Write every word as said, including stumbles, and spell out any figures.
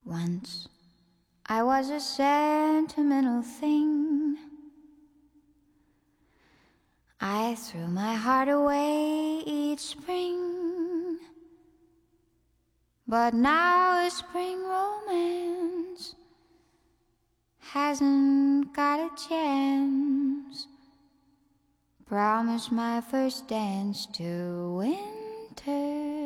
Once I was a sentimental thing. I threw my heart away each spring, but now a spring romance hasn't got a chance. Promise my first dance to winter.